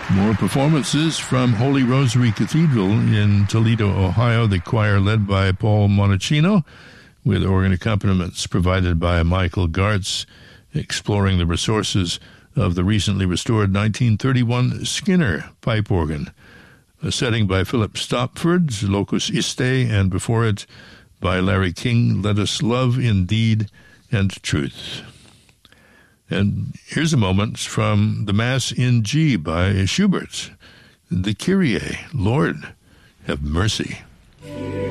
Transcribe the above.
More performances from Holy Rosary Cathedral in Toledo, Ohio. The choir led by Paul Monachino, with organ accompaniments provided by Michael Gartz, exploring the resources of the recently restored 1931 Skinner pipe organ. A setting by Philip Stopford, Locus Iste, and before it by Larry King, Let Us Love in Deed and Truth. And here's a moment from the Mass in G by Schubert, the Kyrie, Lord, have mercy.